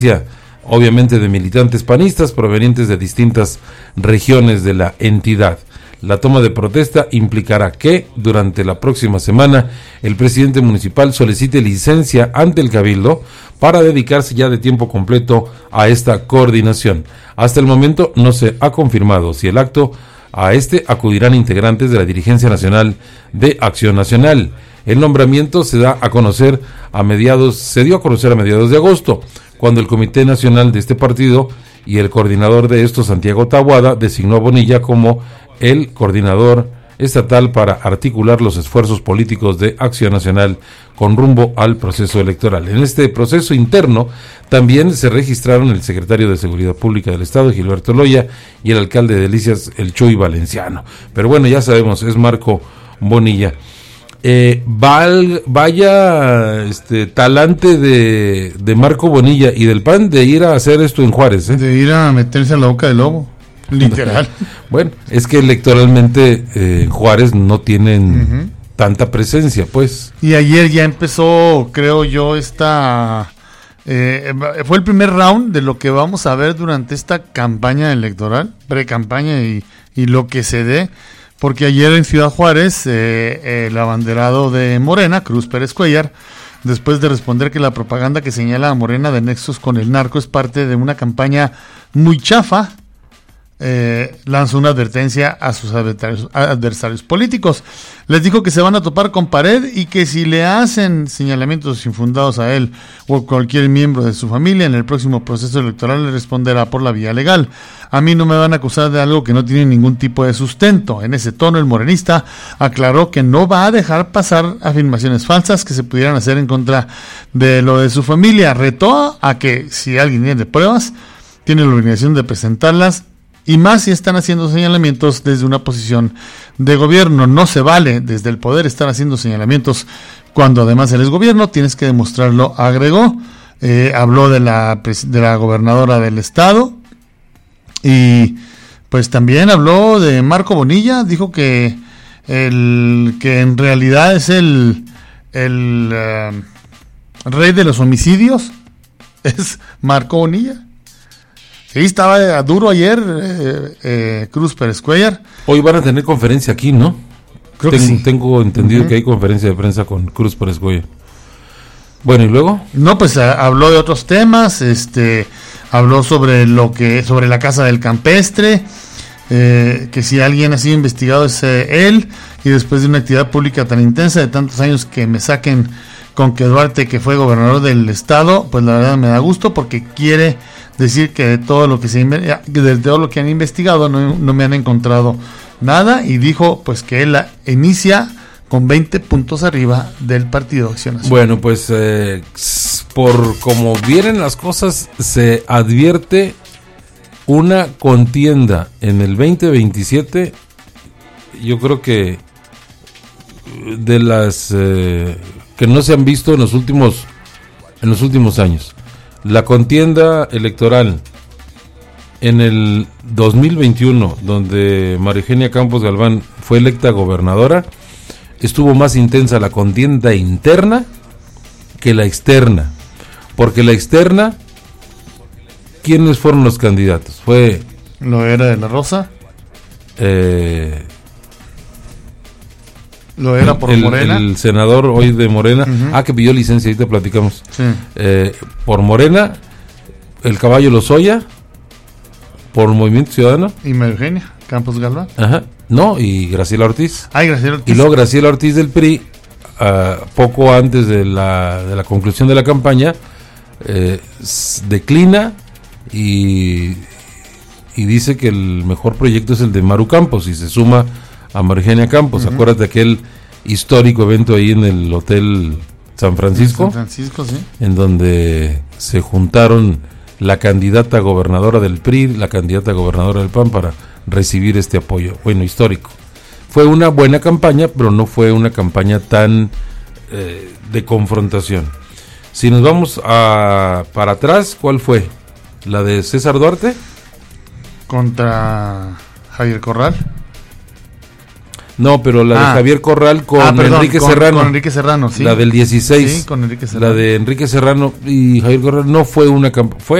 obviamente de militantes panistas provenientes de distintas regiones de la entidad. La toma de protesta implicará que durante la próxima semana el presidente municipal solicite licencia ante el Cabildo para dedicarse ya de tiempo completo a esta coordinación. Hasta el momento no se ha confirmado si el acto a este acudirán integrantes de la dirigencia nacional de Acción Nacional. El nombramiento se dio a conocer a mediados de agosto, cuando el Comité Nacional de este partido y el coordinador de esto, Santiago Taboada, designó a Bonilla como el coordinador estatal para articular los esfuerzos políticos de Acción Nacional con rumbo al proceso electoral. En este proceso interno también se registraron el secretario de Seguridad Pública del Estado, Gilberto Loya, y el alcalde de Delicias, el Chuy Valenciano. Pero bueno, ya sabemos, es Marco Bonilla. Vaya talante de Marco Bonilla y del PAN de ir a hacer esto en Juárez, de ir a meterse en la boca del lobo, literal. Bueno, es que electoralmente en Juárez no tienen tanta presencia, pues. Y ayer ya empezó, creo yo, fue el primer round de lo que vamos a ver durante esta campaña electoral, pre-campaña y lo que se dé. Porque ayer en Ciudad Juárez, el abanderado de Morena, Cruz Pérez Cuellar, después de responder que la propaganda que señala a Morena de nexos con el narco es parte de una campaña muy chafa, lanzó una advertencia a sus adversarios políticos. Les dijo que se van a topar con pared y que si le hacen señalamientos infundados a él o a cualquier miembro de su familia en el próximo proceso electoral, le responderá por la vía legal. A mí no me van a acusar de algo que no tiene ningún tipo de sustento. En ese tono, el morenista aclaró que no va a dejar pasar afirmaciones falsas que se pudieran hacer en contra de lo de su familia. Retó a que si alguien tiene pruebas, tiene la obligación de presentarlas, y más si están haciendo señalamientos desde una posición de gobierno. No se vale desde el poder estar haciendo señalamientos cuando además eres gobierno, tienes que demostrarlo, agregó. Habló de la gobernadora del estado y pues también habló de Marco Bonilla. Dijo que en realidad es el rey de los homicidios es Marco Bonilla. Sí, estaba duro ayer Cruz Pérez Cuellar. Hoy van a tener conferencia aquí, ¿no? Creo que sí. Tengo entendido que hay conferencia de prensa con Cruz Pérez Cuellar. Bueno, ¿y luego? No, pues habló de otros temas, habló sobre la casa del campestre, que si alguien ha sido investigado es él, y después de una actividad pública tan intensa de tantos años que me saquen con que Duarte, que fue gobernador del estado, pues la verdad me da gusto porque quiere decir que de todo lo que han investigado no me han encontrado nada, y dijo pues que él inicia con 20 puntos arriba del Partido Acción Nacional. Bueno, pues por como vienen las cosas, se advierte una contienda en el 2027, yo creo que de las que no se han visto en los últimos años. La contienda electoral en el 2021, donde María Eugenia Campos Galván fue electa gobernadora, estuvo más intensa la contienda interna que la externa. Porque la externa, ¿quiénes fueron los candidatos? Fue Loera de la Rosa. Lo era por Morena. El senador hoy de Morena, que pidió licencia, ahorita platicamos. Sí. Por Morena, el Caballo Lozoya, por Movimiento Ciudadano. Y María Eugenia Campos Galván. No, y Graciela Ortiz. Graciela Ortiz. Y luego Graciela Ortiz del PRI, poco antes de la conclusión de la campaña, declina y dice que el mejor proyecto es el de Maru Campos y se suma a María Eugenia Campos. Acuérdate de aquel histórico evento ahí en el Hotel San Francisco, sí, en donde se juntaron la candidata gobernadora del PRI, la candidata gobernadora del PAN para recibir este apoyo, bueno, histórico. Fue una buena campaña, pero no fue una campaña tan de confrontación. Si nos vamos para atrás, ¿cuál fue? ¿La de César Duarte? Contra Javier Corral. No, pero la de Javier Corral con Enrique Serrano. Con Enrique Serrano, sí. La del 16. Sí, con Enrique Serrano. La de Enrique Serrano y Javier Corral no fue una campaña.